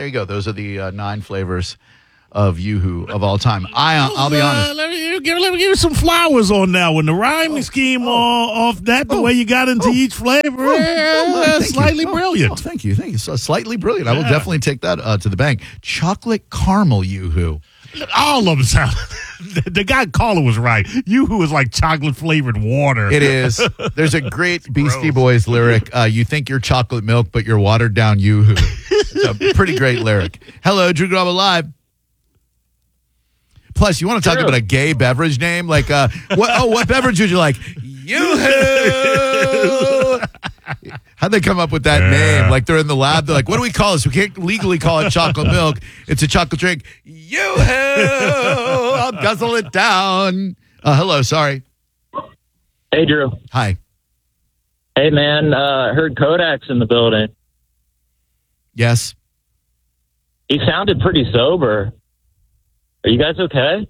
there you go. Those are the 9 flavors of Yoo-Hoo of all time. I'll be honest. Let me give you some flowers on that one. The rhyming scheme off that, the way you got into each flavor, slightly brilliant. Thank you. So slightly brilliant. I will definitely take that to the bank. Chocolate caramel Yoo-Hoo. All of them sound. The guy caller was right. Yoo-Hoo is like chocolate flavored water. It is. There's a great Beastie Boys lyric. You think you're chocolate milk, but you're watered down Yoo-Hoo. It's a pretty great lyric. Hello, Drew Garabo Live. Plus, you want to talk about a gay beverage name? Like, what beverage would you like? Yoo-Hoo! How'd they come up with that name? Like, they're in the lab. They're like, what do we call this? We can't legally call it chocolate milk. It's a chocolate drink. Yoo-Hoo! I'll guzzle it down. Hello, sorry. Hey, Drew. Hi. Hey, man. I heard Kodak's in the building. Yes. He sounded pretty sober. Are you guys okay?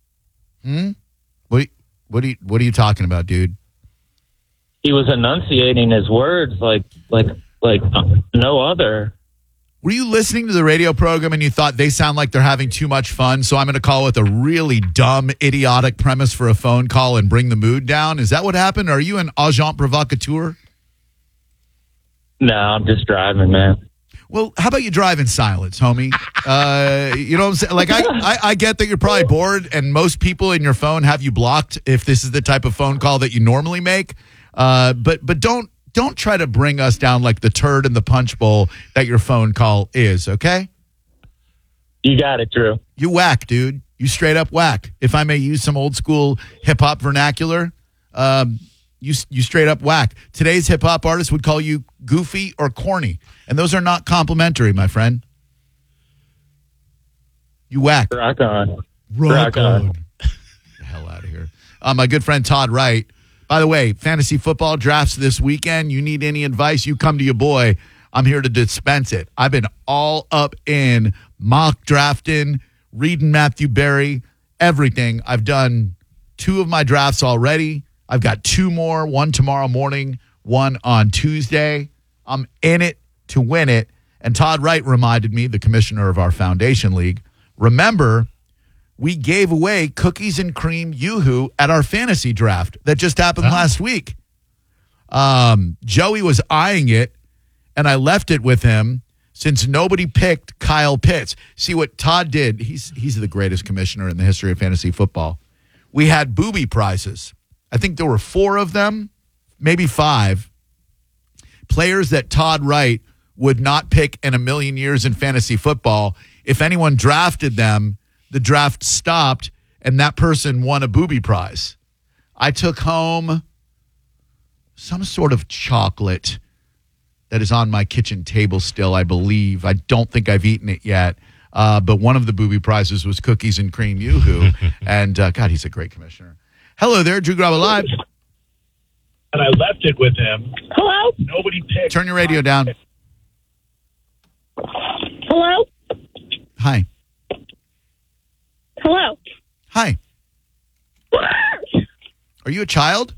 What are you talking about, dude? He was enunciating his words like no other. Were you listening to the radio program and you thought they sound like they're having too much fun, so I'm going to call with a really dumb, idiotic premise for a phone call and bring the mood down? Is that what happened? Are you an agent provocateur? No, I'm just driving, man. Well, how about you drive in silence, homie? You know what I'm saying? Like, I get that you're probably bored, and most people in your phone have you blocked if this is the type of phone call that you normally make. But don't try to bring us down like the turd in the punch bowl that your phone call is, okay? You got it, Drew. You whack, dude. You straight up whack. If I may use some old school hip hop vernacular, you straight up whack. Today's hip hop artists would call you goofy or corny, and those are not complimentary, my friend. You whack. Rock on. Rock on. The hell out of here. My good friend Todd Wright. By the way, fantasy football drafts this weekend. You need any advice, you come to your boy. I'm here to dispense it. I've been all up in mock drafting, reading Matthew Berry, everything. I've done 2 of my drafts already. I've got 2 more, one tomorrow morning, one on Tuesday. I'm in it to win it. And Todd Wright reminded me, the commissioner of our foundation league, remember, we gave away cookies and cream Yoo-Hoo at our fantasy draft that just happened last week. Joey was eyeing it, and I left it with him since nobody picked Kyle Pitts. See what Todd did. He's the greatest commissioner in the history of fantasy football. We had booby prizes. I think there were 4 of them, maybe 5. Players that Todd Wright would not pick in a million years in fantasy football. If anyone drafted them, the draft stopped, and that person won a booby prize. I took home some sort of chocolate that is on my kitchen table still, I believe. I don't think I've eaten it yet. But one of the booby prizes was cookies and cream Yoo-Hoo. And, God, he's a great commissioner. Hello there, Drew Garabo Live. And I left it with him. Hello? Nobody picked. Turn your radio down. Hello? Hi. Hello? Hi. Are you a child?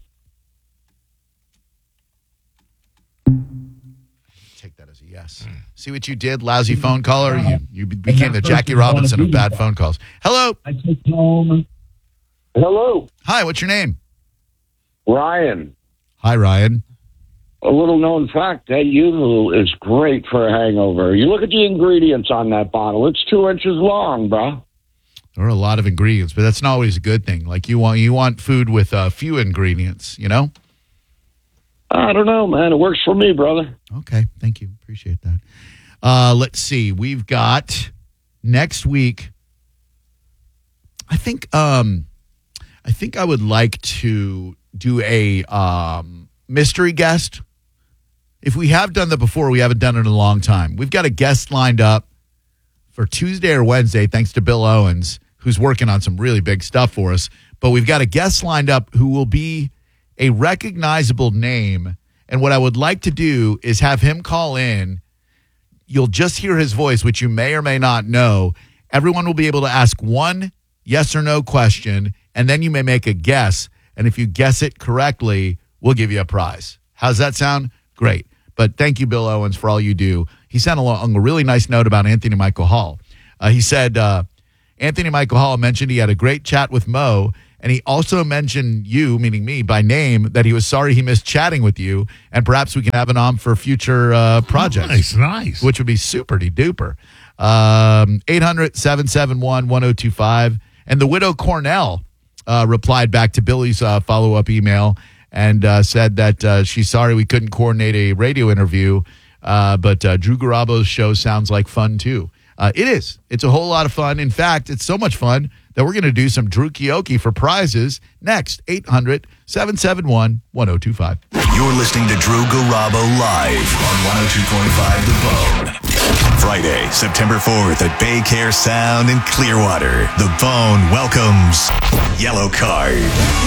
Take that as a yes. See what you did, lousy phone caller? You became the Jackie Robinson of bad phone calls. Hello. I took home. Hello, Hi, what's your name? Ryan. Hi, Ryan. A little known fact, that Yoo-Hoo is great for a hangover. You look at the ingredients on that bottle. It's 2 inches long, bro. There are a lot of ingredients, but that's not always a good thing. Like you want food with few ingredients, you know? I don't know, man. It works for me, brother. Okay, thank you. Appreciate that. Let's see. We've got next week. I think I would like to do a mystery guest. If we have done that before, we haven't done it in a long time. We've got a guest lined up for Tuesday or Wednesday, thanks to Bill Owens, who's working on some really big stuff for us. But we've got a guest lined up who will be a recognizable name. And what I would like to do is have him call in. You'll just hear his voice, which you may or may not know. Everyone will be able to ask one yes or no question, and then you may make a guess. And if you guess it correctly, we'll give you a prize. How's that sound? Great. But thank you, Bill Owens, for all you do. he sent along a really nice note about Anthony Michael Hall. He said, Anthony Michael Hall mentioned he had a great chat with Mo, and he also mentioned you, meaning me, by name, that he was sorry he missed chatting with you, and perhaps we can have it on for future projects. Nice. Which would be super-de-duper. 800-771-1025. And the widow Cornell replied back to Billy's follow-up email and said that she's sorry we couldn't coordinate a radio interview, but Drew Garabo's show sounds like fun, too. It is. It's a whole lot of fun. In fact, it's so much fun that we're going to do some Drew Kioki for prizes next. 800-771-1025. You're listening to Drew Garabo live on 102.5 The Bone. Friday, September 4th at Bay Care Sound in Clearwater. The Bone welcomes Yellow Card.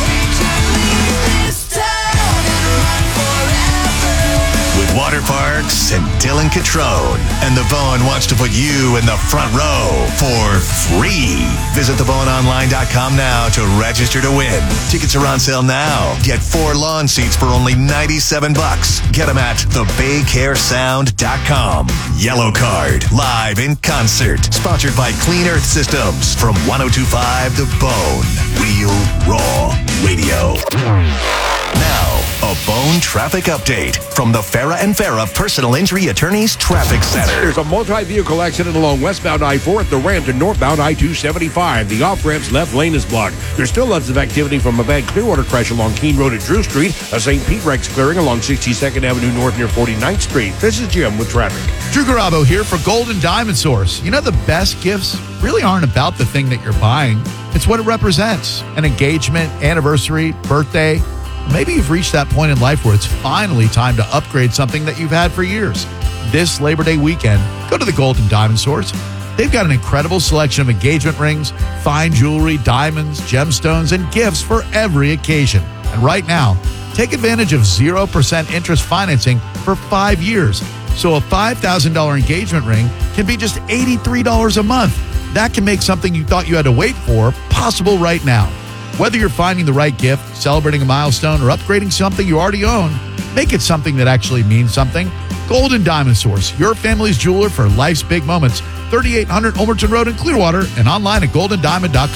With Water Parks and Dylan Catrone. And The Bone wants to put you in the front row for free. Visit theboneonline.com now to register to win. Tickets are on sale now. Get 4 lawn seats for only $97. Get them at thebaycaresound.com. Yellow Card, live in concert. Sponsored by Clean Earth Systems from 102.5 The Bone. Real Raw Radio. Now, a Bone traffic update from the Farah and Farah Personal Injury Attorneys Traffic Center. There's a multi-vehicle accident along westbound I-4 at the ramp to northbound I-275. The off-ramp's left lane is blocked. There's still lots of activity from a bad Clearwater crash along Keene Road at Drew Street, a St. Pete wreck's clearing along 62nd Avenue North near 49th Street. This is Jim with traffic. Drew Garabo here for Golden Diamond Source. You know, the best gifts really aren't about the thing that you're buying. It's what it represents. An engagement, anniversary, birthday. Maybe you've reached that point in life where it's finally time to upgrade something that you've had for years. This Labor Day weekend, go to the Golden Diamond Source. They've got an incredible selection of engagement rings, fine jewelry, diamonds, gemstones, and gifts for every occasion. And right now, take advantage of 0% interest financing for 5 years. So a $5,000 engagement ring can be just $83 a month. That can make something you thought you had to wait for possible right now. Whether you're finding the right gift, celebrating a milestone, or upgrading something you already own, make it something that actually means something. Golden Diamond Source, your family's jeweler for life's big moments. 3800 Ulmerton Road in Clearwater and online at goldendiamond.com.